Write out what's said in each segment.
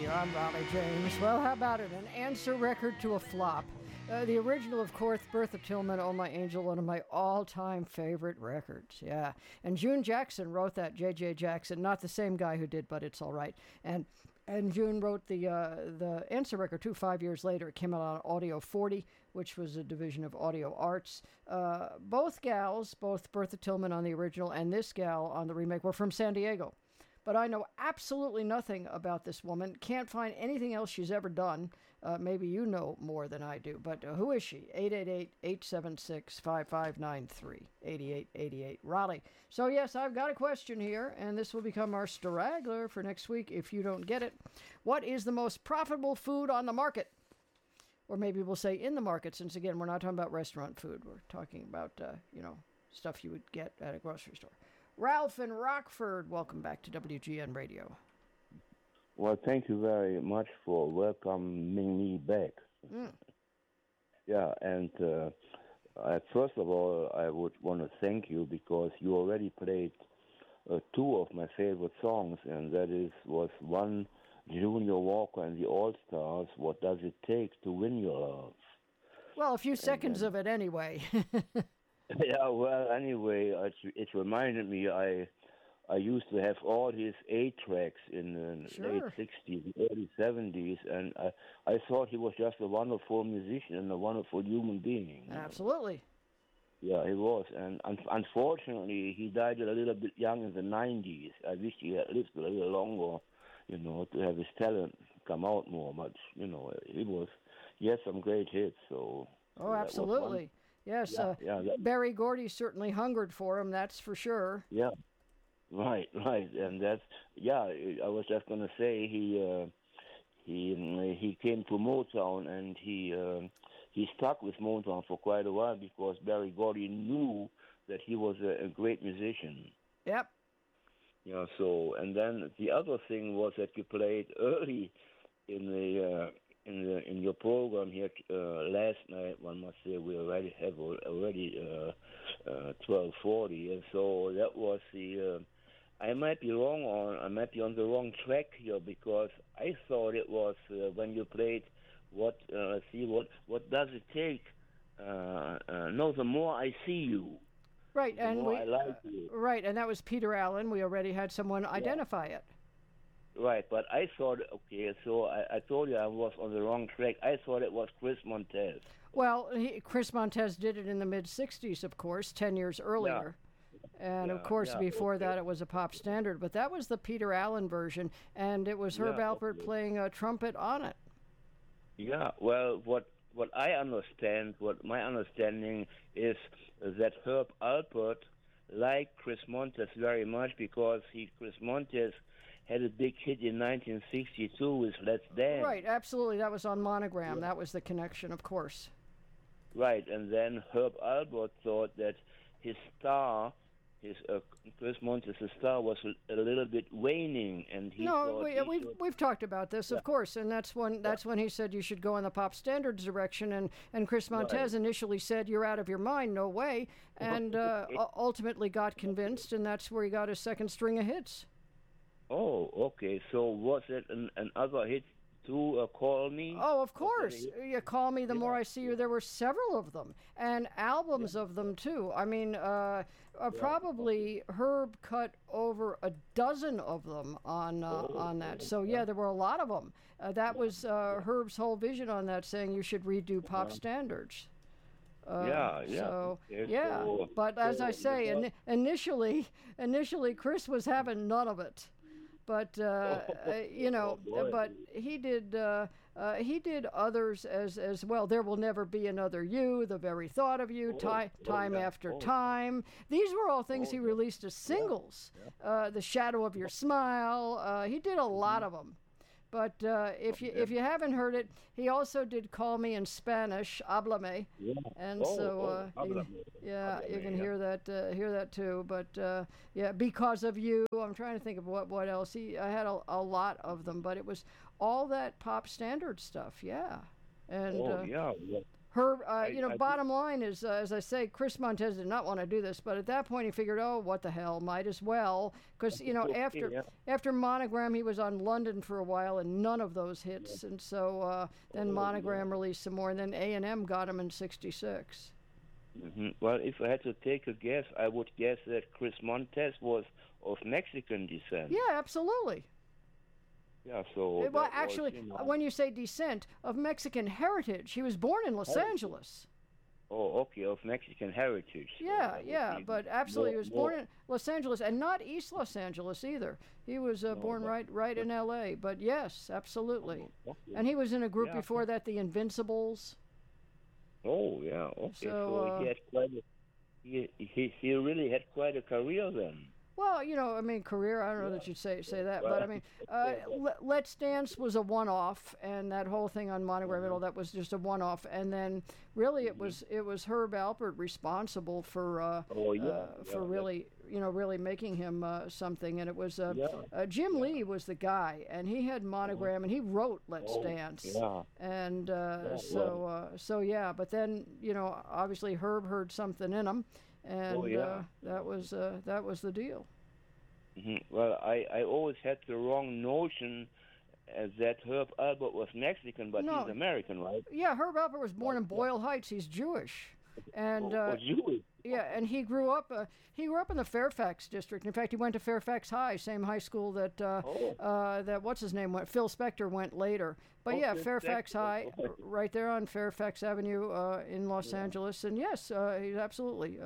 Radio. I'm Raleigh James. Well, how about it? An answer record to a flop. The original, of course, Bertha Tillman, Oh My Angel, one of my all-time favorite records. Yeah. And June Jackson wrote that, J.J. Jackson, not the same guy who did But It's All Right. And June wrote the answer record, too, 5 years later. It came out on Audio 40, which was a division of Audio Arts. Both gals, both Bertha Tillman on the original and this gal on the remake, were from San Diego. But I know absolutely nothing about this woman. Can't find anything else she's ever done. Maybe you know more than I do. But who is she? 888-876-5593. 8888 Raleigh. So, yes, I've got a question here, and this will become our straggler for next week if you don't get it. What is the most profitable food on the market? Or maybe we'll say in the market, since, again, we're not talking about restaurant food. We're talking about, stuff you would get at a grocery store. Ralph in Rockford, welcome back to WGN Radio. Well, thank you very much for welcoming me back. Yeah, and first of all, I would want to thank you because you already played two of my favorite songs, and that was one, Junior Walker and the All-Stars, What Does It Take to Win Your Love? Well, a few seconds of it anyway. Yeah, well, anyway, it reminded me I used to have all his 8-tracks in the late 60s, early 70s, and I thought he was just a wonderful musician and a wonderful human being. Absolutely. Yeah, he was, and unfortunately, he died a little bit young in the 90s. I wish he had lived a little longer, to have his talent come out more, but, he had some great hits, so... Oh, absolutely. Yes, Berry Gordy certainly hungered for him, that's for sure. Yeah, right, and I was just going to say he came to Motown and he stuck with Motown for quite a while because Berry Gordy knew that he was a great musician. Yep. Yeah, so, and then the other thing was that you played early in your program here last night. One must say we already 12:40, and so that was the. I might be on the wrong track here because I thought it was when you played what does it take? The more I see you. Right, and I like you. Right, and that was Peter Allen. We already had someone identify it. Right, but I thought, so I told you I was on the wrong track. I thought it was Chris Montez. Well, Chris Montez did it in the mid-'60s, of course, 10 years earlier. Yeah. And, of course, before that it was a pop standard. But that was the Peter Allen version, and it was Herb Alpert playing a trumpet on it. Yeah, well, what I understand, what my understanding is that Herb Alpert liked Chris Montez very much because Chris Montez had a big hit in 1962 with Let's Dance. Right, absolutely. That was on Monogram. That was the connection, of course. Right, and then Herb Alpert thought that his star, Chris Montez's star, was a little bit waning, and we've talked about this, of course, and that's when he said you should go in the pop standards direction, and Chris Montez initially said you're out of your mind, no way, and ultimately got convinced, and that's where he got his second string of hits. Oh, okay. So was it another hit to Call Me? Oh, of course. You Call Me, The More I See You. There were several of them, and albums of them, too. I mean, probably Herb cut over a dozen of them on that. So, there were a lot of them. That was Herb's whole vision on that, saying you should redo pop standards. But as I say, initially Chris was having none of it. But but he did others as well. There Will Never Be Another You, The Very Thought of You, Time After Time. These were all things he released as singles. The Shadow of Your Smile. He did a lot of them. But if you haven't heard it, he also did Call Me in Spanish, Háblame, and you can hear that too. But Because of You. I'm trying to think of what else. I had a lot of them, but it was all that pop standard stuff. Yeah, and Herb, bottom line is, as I say, Chris Montez did not want to do this, but at that point he figured, oh, what the hell, might as well, because after Monogram he was on London for a while and none of those hits, and so then Monogram released some more, and then A&M got him in '66. Well, if I had to take a guess, I would guess that Chris Montez was of Mexican descent. Yeah, absolutely. Yeah, so... Well, actually, when you say descent, of Mexican heritage. He was born in Los Angeles. Oh, okay, of Mexican heritage. Yeah, but absolutely, he was born in Los Angeles, and not East Los Angeles either. He was born right in L.A., but yes, absolutely. Okay. And he was in a group before that, the Invincibles. Oh, yeah, okay, so he had quite he really had quite a career then. Well, career, I don't know that you'd say that, but I mean, Let's Dance was a one-off, and that whole thing on Monogram, that was just a one-off, and then really it was Herb Alpert responsible for really making him something, and it was Jim Lee was the guy, and he had Monogram, and he wrote Let's Dance, and but then obviously Herb heard something in him. And that was the deal. Well, I always had the wrong notion that Herb Alpert was Mexican, but he's American, right? Yeah, Herb Alpert was born in Boyle Heights. He's Jewish, and Jewish. Yeah, and he grew up in the Fairfax district. In fact, he went to Fairfax High, same high school that that what's his name went. Phil Spector went later. But Fairfax High, right there on Fairfax Avenue in Los Angeles. And yes, he's absolutely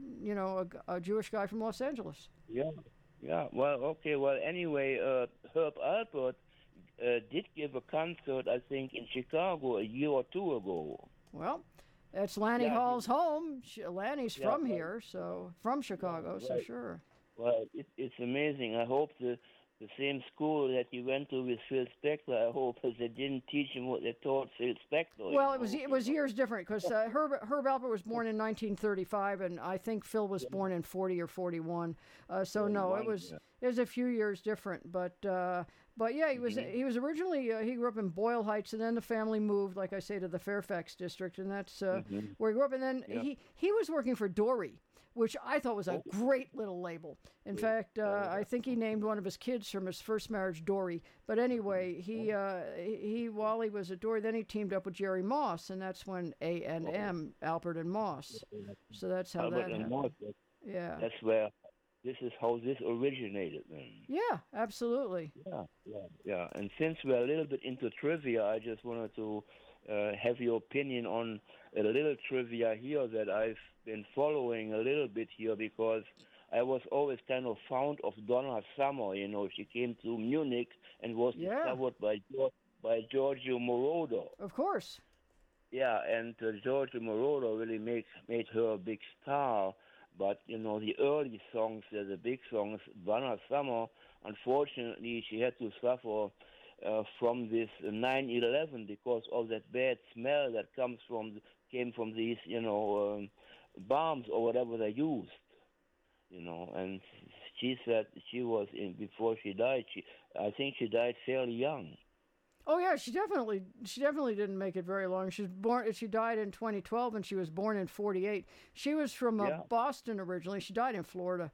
a Jewish guy from Los Angeles. Yeah. Well, okay. Well, anyway, Herb Alpert did give a concert, I think, in Chicago a year or two ago. Well, that's Lanny Hall's home. Lanny's from here, so from Chicago, so sure. Well, it's amazing. I hope the same school that he went to with Phil Spector, I hope that they didn't teach him what they taught Phil Spector. Well, it was years different, because Herb Alpert was born in 1935, and I think Phil was born in 40 or 41. It was a few years different, but yeah, he was originally he grew up in Boyle Heights, and then the family moved, like I say, to the Fairfax district, and that's where he grew up. And then he was working for Dory, which I thought was a great little label. In fact, I think he named one of his kids from his first marriage Dory. But anyway, he while he was at Dory, then he teamed up with Jerry Moss, and that's when A&M, Alpert and Moss. So that's how that happened. Moss, that's where. This is how this originated then. Yeah, absolutely. Yeah. And since we're a little bit into trivia, I just wanted to have your opinion on a little trivia here that I've been following a little bit here, because I was always kind of fond of Donna Summer. She came to Munich and was discovered by Giorgio Moroder. Of course. Yeah, and Giorgio Moroder really made her a big star. But, the early songs, the big songs, Donna Summer, unfortunately, she had to suffer from this 9/11 because of that bad smell that came from these, bombs or whatever they used, And she said she was before she died, I think she died fairly young. Oh yeah, she definitely didn't make it very long. She died in 2012, and she was born in 48. She was from Boston originally. She died in Florida,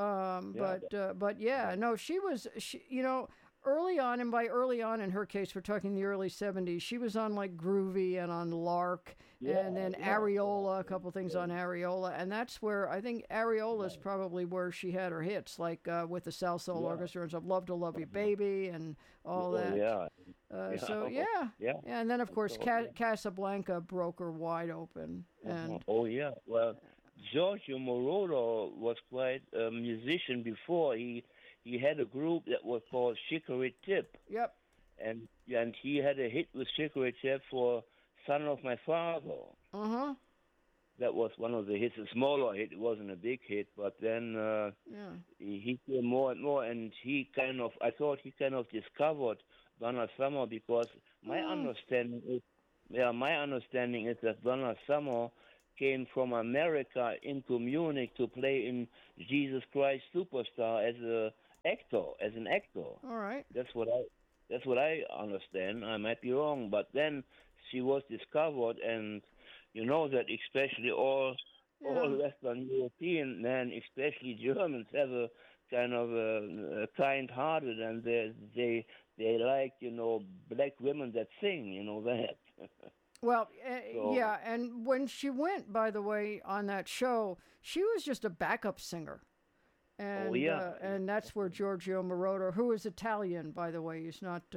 she was early on, and by early on in her case, we're talking the early 70s. She was on like Groovy and on Lark, and then Areola, a couple things on Areola, and that's where I think Areola's probably where she had her hits, like with the South Soul Orchestra and stuff, Love to Love You Baby and all that. And then of course Casablanca broke her wide open. And well, Giorgio Moroder was quite a musician before. He had a group that was called Chicory Tip. Yep. And he had a hit with Chicory Tip for Son of My Father. Uh-huh. That was one of the hits, a smaller hit. It wasn't a big hit, but then he came more and more, and I thought he kind of discovered Donna Summer, because my understanding is that Donna Summer came from America into Munich to play in Jesus Christ Superstar as an actor. All right. That's what I understand. I might be wrong, but then she was discovered, and you know that especially all Yeah. Western European men, especially Germans, have a kind of a kind-hearted, and they like black women that sing, that. Well, So, yeah, and when she went, by the way, on that show, she was just a backup singer, oh yeah, and that's where Giorgio Moroder, who is Italian, by the way, he's not,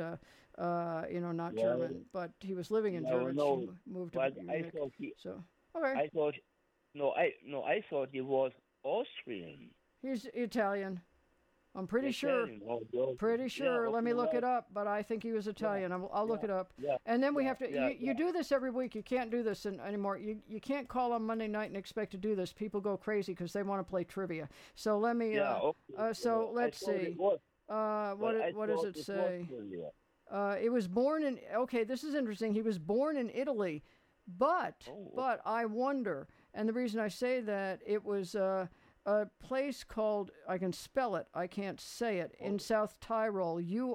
not yeah, German, but he was living in no, Germany. She no. moved to But Munich. So, okay, I thought, no, I thought he was Austrian. he's Italian. I'm pretty sure. Italian. Oh, Georgia. Pretty Yeah, sure. Let okay, me look well, it up, but I think he was yeah, Italian. I'll look yeah, it up. yeah, And then we yeah, have to. yeah, You do this every week. You can't do this anymore. You can't call on Monday night and expect to do this. People go crazy because they want to play trivia. So let me. yeah. Okay. So I let's thought see. it was, What but I what does thought it it was say? Australia. It was born in. Okay, this is interesting. He was born in Italy, but Oh, I wonder, and the reason I say that it was a place called, I can spell it, I can't say it, in South Tyrol,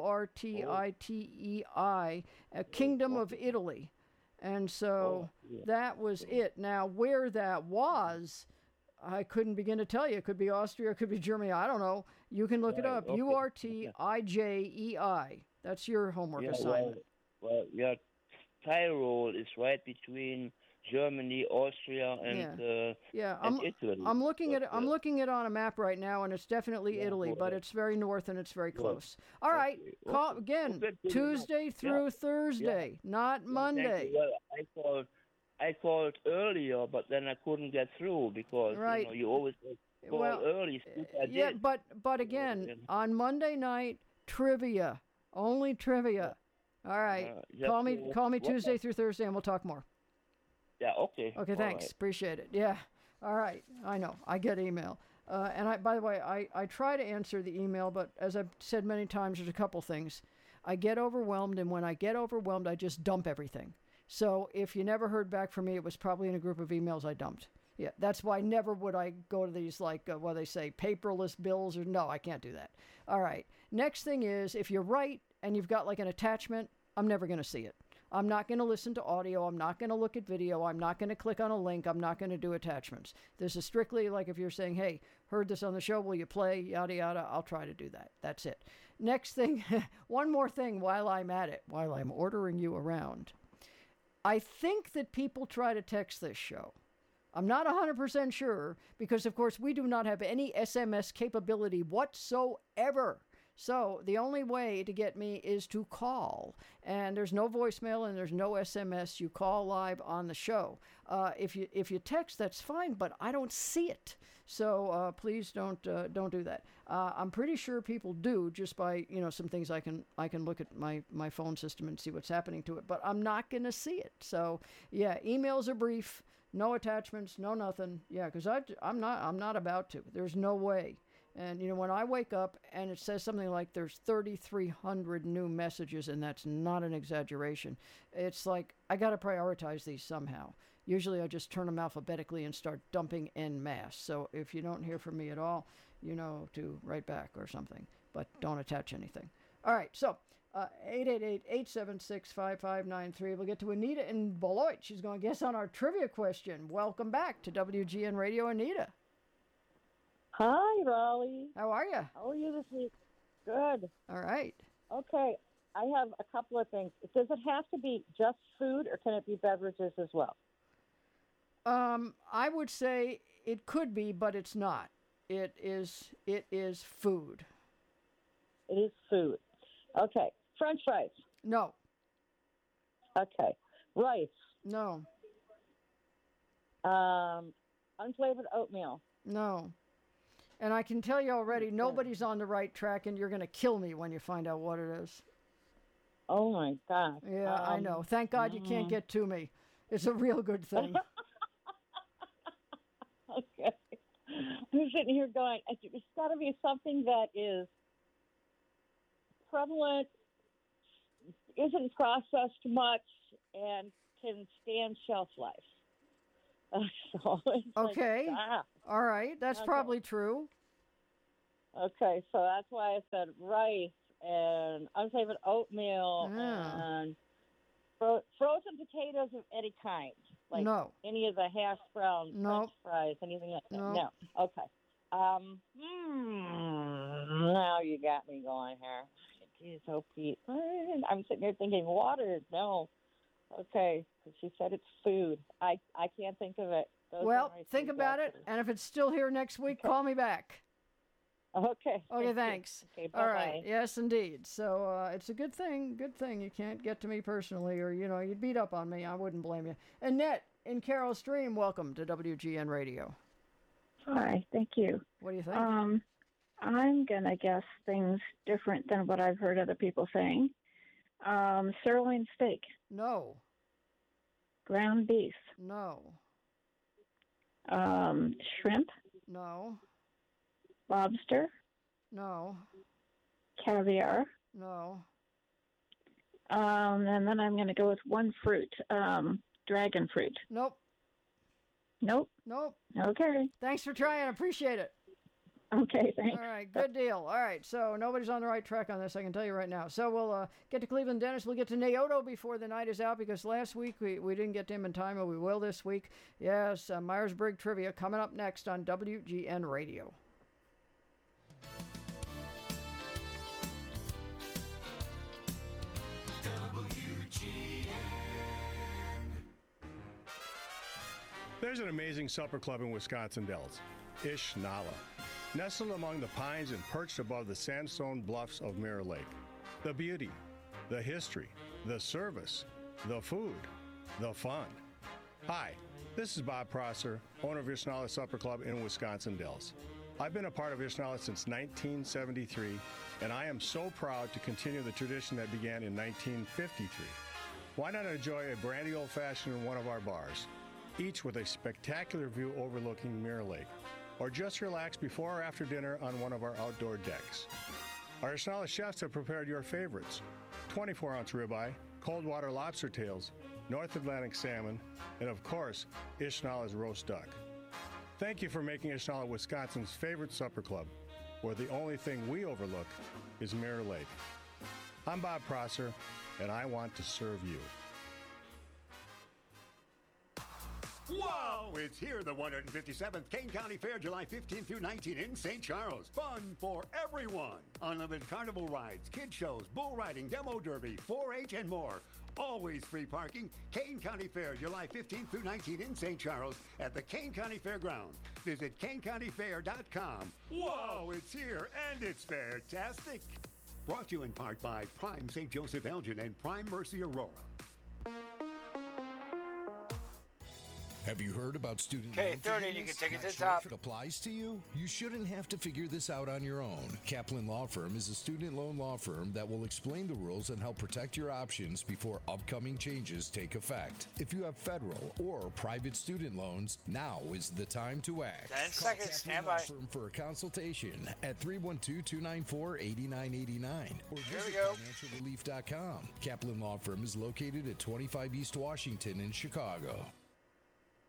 Urtitei, a kingdom of Italy, and so yeah. that was it. Now where that was, I couldn't begin to tell you. It could be Austria, it could be Germany. I don't know. You can look it Right. up. Okay. Urtijei. That's your homework Yeah. assignment. Yeah. Tyrol is right between Germany, Austria, Yeah, and Italy. I'm looking But at it on a map right now, and it's definitely yeah, Italy, go but ahead. it's very north and it's very Go ahead. close. All right, Okay. call Okay. again Good to know. Tuesday Yeah. through Yeah. Thursday, not Yeah. Thank Monday. you. Well, I called earlier, but then I couldn't get through because Right. you always call Well, early. Which I yeah, did. but again, Yeah. on Monday night trivia, only trivia. All right, Just, call me what? Tuesday through Thursday, and we'll talk more. Yeah. Okay. Okay, All thanks. right. Appreciate it. Yeah. All right. I know. I get email. And by the way, I try to answer the email, but as I've said many times, there's a couple things. I get overwhelmed, and when I get overwhelmed, I just dump everything. So if you never heard back from me, it was probably in a group of emails I dumped. Yeah, that's why never would I go to these, like, what they say, paperless bills, or no, I can't do that. All right. Next thing is, if you write and you've got like an attachment, I'm never going to see it. I'm not going to listen to audio. I'm not going to look at video. I'm not going to click on a link. I'm not going to do attachments. This is strictly like if you're saying, hey, heard this on the show, will you play? Yada, yada. I'll try to do that. That's it. Next thing, one more thing while I'm at it, while I'm ordering you around. I think that people try to text this show. I'm not 100% sure because, of course, we do not have any SMS capability whatsoever. So the only way to get me is to call, and there's no voicemail and there's no SMS. You call live on the show. If you text, that's fine, but I don't see it. So please don't do that. I'm pretty sure people do just by some things I can look at my phone system and see what's happening to it, but I'm not going to see it. So yeah, emails are brief, no attachments, no nothing. Yeah, because I'm not about to. There's no way. And, when I wake up and it says something like there's 3,300 new messages, and that's not an exaggeration, it's like I got to prioritize these somehow. Usually I just turn them alphabetically and start dumping en masse. So if you don't hear from me at all, to write back or something, but don't attach anything. All right, so 888-876-5593. We'll get to Anita in Beloit. She's going to guess on our trivia question. Welcome back to WGN Radio, Anita. Hi, Raleigh. How are you? How are you this week? Good. All right. Okay, I have a couple of things. Does it have to be just food, or can it be beverages as well? I would say it could be, but it's not. It is food. It is food. Okay. French fries. No. Okay. Rice. No. Unflavored oatmeal. No. And I can tell you already, nobody's on the right track, and you're going to kill me when you find out what it is. Oh, my gosh. Yeah, I know. Thank God you can't get to me. It's a real good thing. Okay. I'm sitting here going, it's got to be something that is prevalent, isn't processed much, and can stand shelf life. So it's Okay. Like, All right. That's Okay. probably true. Okay, so that's why I said rice and unflavored oatmeal Yeah. and frozen potatoes of any kind. Like No. any of the hash browns, Nope. French fries, anything like that? Nope. No. Okay. Now you got me going here. Geez, oh Pete. I'm sitting here thinking water. No. Okay. 'Cause she said it's food. I can't think of it. Those are Well, my think three about it, guesses. and if it's still here next week, call me back. Okay. Okay, you. thanks. Okay, All right. bye-bye. Yes, indeed. So it's a good thing. Good thing you can't get to me personally, or you'd beat up on me. I wouldn't blame you. Annette in Carroll Stream, welcome to WGN Radio. Hi, thank you. What do you think? I'm going to guess things different than what I've heard other people saying. Sirloin steak, No. ground beef, No. shrimp, No. lobster, No. caviar, No. and then I'm going to go with one fruit, dragon fruit. Nope. Nope. Nope. Okay. Thanks for trying. Appreciate it. Okay, thanks. All right, good deal. All right, so nobody's on the right track on this, I can tell you right now. So we'll get to Cleveland Dennis. We'll get to Naoto before the night is out because last week we didn't get to him in time, but we will this week. Yes, Myers-Briggs Trivia coming up next on WGN Radio. There's an amazing supper club in Wisconsin Dells, Ish Nala, nestled among the pines and perched above the sandstone bluffs of Mirror Lake. The beauty, the history, the service, the food, the fun. Hi, this is Bob Prosser, owner of Ish Nala Supper Club in Wisconsin Dells. I've been a part of Ish Nala since 1973, and I am so proud to continue the tradition that began in 1953. Why not enjoy a brandy old-fashioned in one of our bars, each with a spectacular view overlooking Mirror Lake, or just relax before or after dinner on one of our outdoor decks. Our Ish Nala chefs have prepared your favorites: 24-ounce ribeye, cold water lobster tails, North Atlantic salmon, and of course, Ish Nala's roast duck. Thank you for making Ish Nala Wisconsin's favorite supper club, where the only thing we overlook is Mirror Lake. I'm Bob Prosser, and I want to serve you. Wow! It's here, the 157th Kane County Fair, July 15 through 19 in St. Charles. Fun for everyone. Unlimited carnival rides, kid shows, bull riding, demo derby, 4-H, and more. Always free parking. Kane County Fair, July 15 through 19 in St. Charles at the Kane County Fairgrounds. Visit kanecountyfair.com. Wow! It's here, and it's fantastic. Brought to you in part by Prime St. Joseph Elgin and Prime Mercy Aurora. Have you heard about student Okay, loan 30, you forgiveness? can take it to Not the sure top. if it applies to you? You shouldn't have to figure this out on your own. Kaplan Law Firm is a student loan law firm that will explain the rules and help protect your options before upcoming changes take effect. If you have federal or private student loans, now is the time to act. 10 Call seconds, Kaplan stand Law by. Firm for a consultation at 312-294-8989 or Here we visit go. financialrelief.com. Kaplan Law Firm is located at 25 East Washington in Chicago.